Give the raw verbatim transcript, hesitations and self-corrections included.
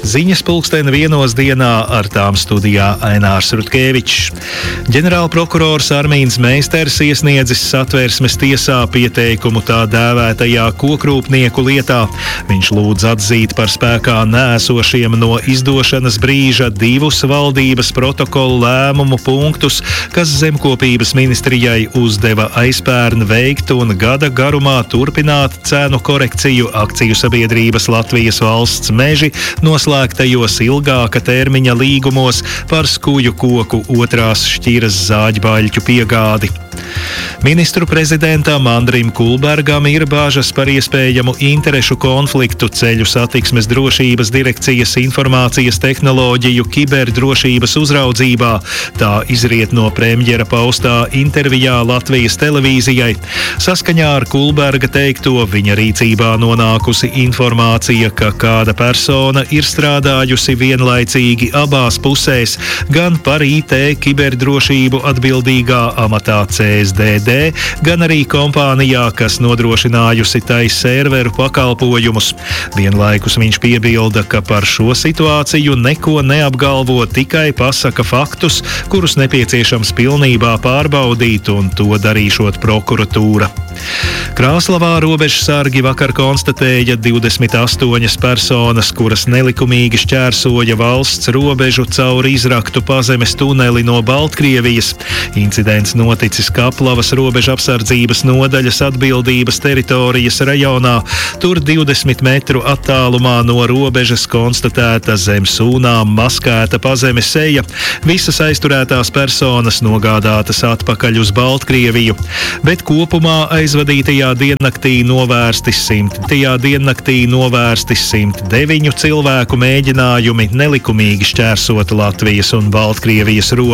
Ziņas pulksteni vienos dienā, ar tām studijā Ainārs Rutkevičs. Ģenerālprokurors Armīns Meisters iesniedzis Satversmes tiesā pieteikumu tā dēvētajā kokrūpnieku lietā. Viņš lūdz atzīt par spēkā nēsošiem no izdošanas brīža divus valdības protokolu lēmumu punktus, kas Zemkopības ministrijai uzdeva aizpērn veikt un gada garumā turpināt cenu korekciju akciju sabiedrības Latvijas valsts meži noslēgtajos ilgāka termiņa līgumos par skuju koku otrās šķiras zāģbaļķu piegādi. Ministru prezidentam Andrim Kulbergam ir bāžas par iespējamu interešu konfliktu ceļu satiksmes drošības direkcijas informācijas tehnoloģiju kiberdrošības uzraudzībā. Tā izriet no premjera paustā intervijā Latvijas televīzijai. Saskaņā ar Kulberga teikto, viņa rīcībā nonākusi informācija, ka kāda persona ir strādājusi vienlaicīgi abās pusēs, gan par I T kiberdrošību atbildīgā amatā C S D D, gan arī kompānijā, kas nodrošinājusi tai serveru pakalpojumus. Vienlaikus viņš piebilda, ka par šo situāciju neko neapgalvo, tikai pasaka faktus, kurus nepieciešams pilnībā pārbaudīt, un to darīšot prokuratūra. Krāslavā robežsargi vakar konstatēja divdesmit astoņas personas, kuras nelikumīgi šķērsoja valsts robežu caur izraktu pazemes tuneli no Baltkrievijas. Incidents noticis Kaplavas robežapsardzības nodaļas atbildības teritorijas rajonā. Tur divdesmit metru attālumā no robežas konstatēta zem sūnām maskēta pazemes seja. Visas aizturētās personas nogādātas atpakaļ uz Baltkrieviju, bet kopumā aizvadītajā diennaktī novērsti simtajā diennaktī novērsti simt deviņu cilvēku mēģinājumi nelikumīgi šķērsot Latvijas un Baltkrievijas robežu.